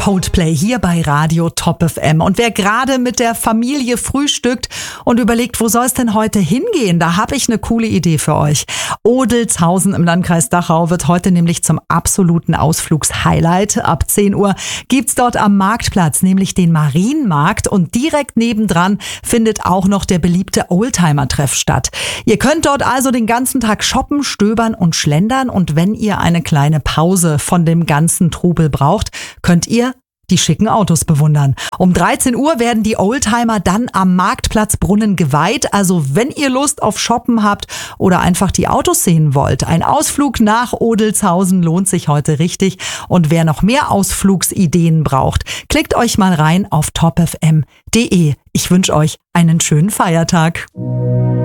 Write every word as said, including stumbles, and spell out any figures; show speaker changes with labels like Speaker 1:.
Speaker 1: Coldplay hier bei Radio Top F M. Und wer gerade mit der Familie frühstückt und überlegt, wo soll es denn heute hingehen, da habe ich eine coole Idee für euch. Odelzhausen im Landkreis Dachau wird heute nämlich zum absoluten Ausflugshighlight. Ab zehn Uhr gibt's dort am Marktplatz nämlich den Marienmarkt und direkt nebendran findet auch noch der beliebte Oldtimer-Treff statt. Ihr könnt dort also den ganzen Tag shoppen, stöbern und schlendern und wenn ihr eine kleine Pause von dem ganzen Trubel braucht, könnt ihr die schicken Autos bewundern. Um dreizehn Uhr werden die Oldtimer dann am Marktplatzbrunnen geweiht. Also wenn ihr Lust auf Shoppen habt oder einfach die Autos sehen wollt, ein Ausflug nach Odelzhausen lohnt sich heute richtig. Und wer noch mehr Ausflugsideen braucht, klickt euch mal rein auf top f m punkt d e. Ich wünsche euch einen schönen Feiertag.